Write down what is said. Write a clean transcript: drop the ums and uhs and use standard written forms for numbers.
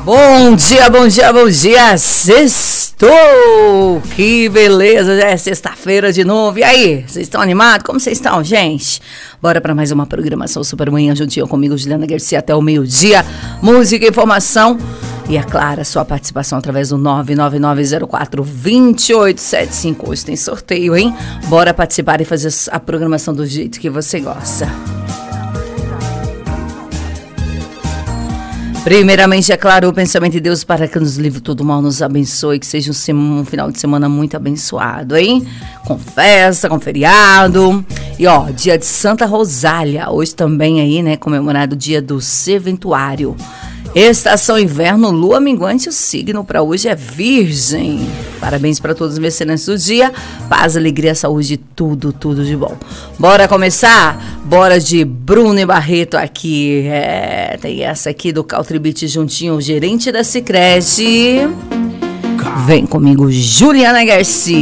Bom dia, bom dia, bom dia, sextou! Que beleza, já é sexta-feira de novo. E aí, vocês estão animados? Como vocês estão, gente? Bora para mais uma programação Super Manhã, juntinho comigo, Juliana Garcia, até o meio-dia. Música, informação e, é claro, a sua participação através do 99904-2875. Hoje tem sorteio, hein? Bora participar e fazer a programação do jeito que você gosta. Primeiramente, é claro, o pensamento de Deus para que nos livre todo mal, nos abençoe, que seja um final de semana muito abençoado, hein? Com festa, com feriado. E ó, dia de Santa Rosália, hoje também aí, né, comemorado o dia do serventuário. Estação inverno, lua minguante, o signo para hoje é Virgem. Parabéns para todos os mercenários do dia. Paz, alegria, saúde, tudo de bom. Bora começar? Bora de Bruno e Barreto aqui. Tem essa aqui do Caltribite juntinho, o gerente da Sicredi. Vem comigo, Juliana Garcia.